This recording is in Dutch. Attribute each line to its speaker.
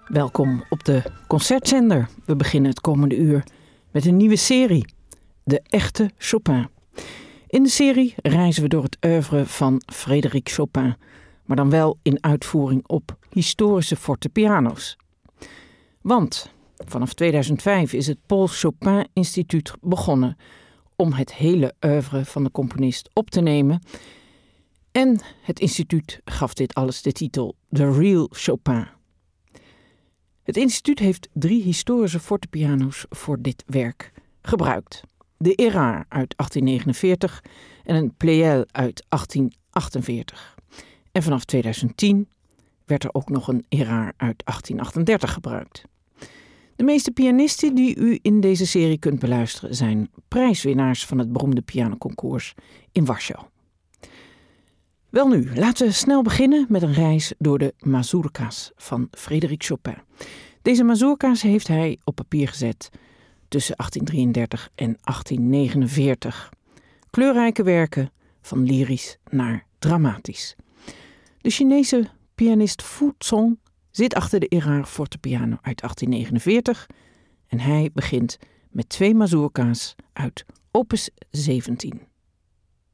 Speaker 1: Welkom op de Concertzender. We beginnen het komende uur met een nieuwe serie, De Echte Chopin. In de serie reizen we door het oeuvre van Frédéric Chopin, maar dan wel in uitvoering op historische fortepiano's. Want vanaf 2005 is het Paul Chopin Instituut begonnen om het hele oeuvre van de componist op te nemen. En het instituut gaf dit alles de titel The Real Chopin. Het instituut heeft 3 historische fortepiano's voor dit werk gebruikt. De Erard uit 1849 en een Pleyel uit 1848. En vanaf 2010 werd er ook nog een Erard uit 1838 gebruikt. De meeste pianisten die u in deze serie kunt beluisteren zijn prijswinnaars van het beroemde pianoconcours in Warschau. Welnu, laten we snel beginnen met een reis door de mazurka's van Frédéric Chopin. Deze mazurka's heeft hij op papier gezet tussen 1833 en 1849. Kleurrijke werken van lyrisch naar dramatisch. De Chinese pianist Fu Zong zit achter de Erard fortepiano uit 1849 en hij begint met 2 mazurka's uit opus 17.